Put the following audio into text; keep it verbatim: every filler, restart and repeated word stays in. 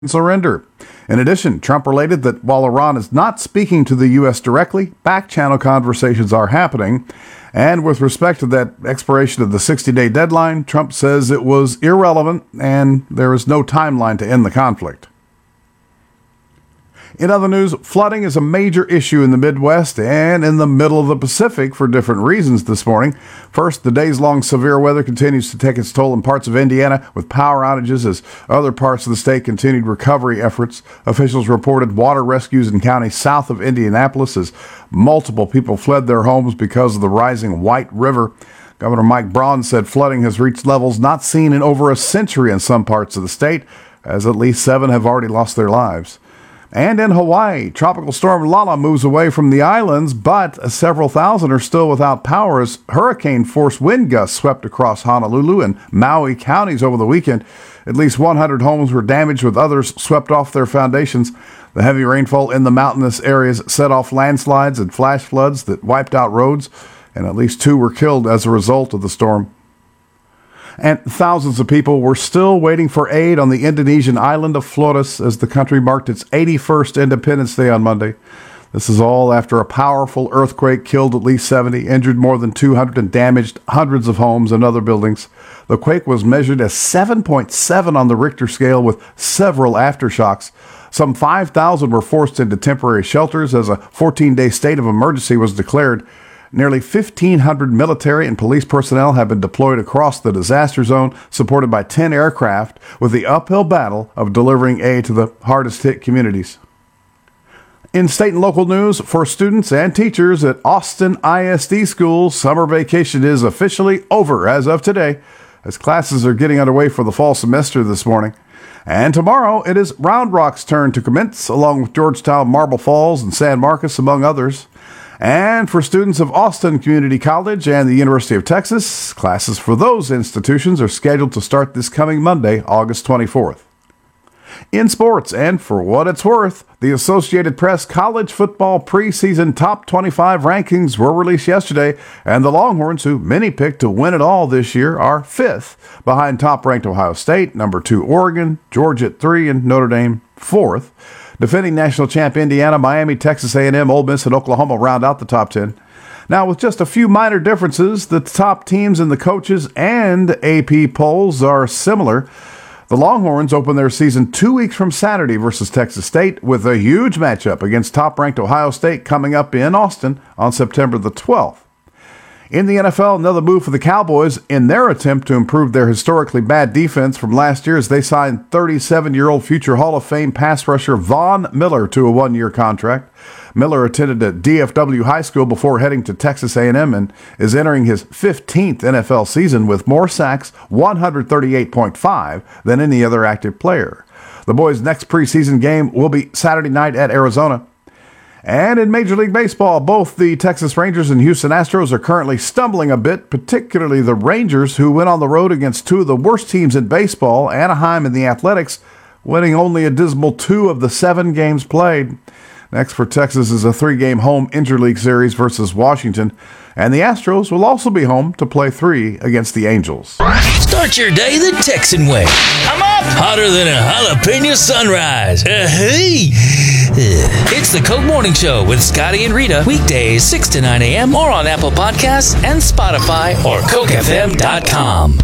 surrender. In addition, Trump related that while Iran is not speaking to the U S directly, back-channel conversations are happening. And with respect to that expiration of the sixty-day deadline, Trump says it was irrelevant and there is no timeline to end the conflict. In other news, flooding is a major issue in the Midwest and in the middle of the Pacific for different reasons this morning. First, the days-long severe weather continues to take its toll in parts of Indiana with power outages as other parts of the state continued recovery efforts. Officials reported water rescues in counties south of Indianapolis as multiple people fled their homes because of the rising White River. Governor Mike Braun said flooding has reached levels not seen in over a century in some parts of the state, as at least seven have already lost their lives. And in Hawaii, Tropical Storm Lala moves away from the islands, but several thousand are still without power as hurricane-force wind gusts swept across Honolulu and Maui counties over the weekend. At least one hundred homes were damaged, with others swept off their foundations. The heavy rainfall in the mountainous areas set off landslides and flash floods that wiped out roads, and at least two were killed as a result of the storm. And thousands of people were still waiting for aid on the Indonesian island of Flores as the country marked its eighty-first Independence Day on Monday. This is all after a powerful earthquake killed at least seventy, injured more than two hundred, and damaged hundreds of homes and other buildings. The quake was measured as seven point seven on the Richter scale with several aftershocks. Some five thousand were forced into temporary shelters as a fourteen-day state of emergency was declared. Nearly fifteen hundred military and police personnel have been deployed across the disaster zone, supported by ten aircraft, with the uphill battle of delivering aid to the hardest-hit communities. In state and local news, for students and teachers at Austin I S D schools, summer vacation is officially over as of today, as classes are getting underway for the fall semester this morning. And tomorrow, it is Round Rock's turn to commence, along with Georgetown, Marble Falls, and San Marcos, among others. And for students of Austin Community College and the University of Texas, classes for those institutions are scheduled to start this coming Monday, August twenty-fourth. In sports, and for what it's worth, the Associated Press college football preseason top twenty-five rankings were released yesterday, and the Longhorns, who many picked to win it all this year, are fifth, behind top-ranked Ohio State, number two Oregon, Georgia at three, and Notre Dame fourth. Defending national champ Indiana, Miami, Texas A and M, Ole Miss, and Oklahoma round out the top ten. Now, with just a few minor differences, the top teams in the coaches and A P polls are similar. The Longhorns open their season two weeks from Saturday versus Texas State, with a huge matchup against top-ranked Ohio State coming up in Austin on September the twelfth. In the N F L, another move for the Cowboys in their attempt to improve their historically bad defense from last year as they signed thirty-seven-year-old future Hall of Fame pass rusher Von Miller to a one-year contract. Miller attended a D F W high school before heading to Texas A and M and is entering his fifteenth N F L season with more sacks, one hundred thirty-eight point five, than any other active player. The boys' next preseason game will be Saturday night at Arizona. And in Major League Baseball, both the Texas Rangers and Houston Astros are currently stumbling a bit, particularly the Rangers, who went on the road against two of the worst teams in baseball, Anaheim and the Athletics, winning only a dismal two of the seven games played. Next for Texas is a three-game home interleague series versus Washington, and the Astros will also be home to play three against the Angels. Start your day the Texan way. I'm up! Hotter than a jalapeno sunrise. Uh, hey! It's the Coke Morning Show with Scotty and Rita, weekdays six to nine a.m. or on Apple Podcasts and Spotify or Coke F M dot com.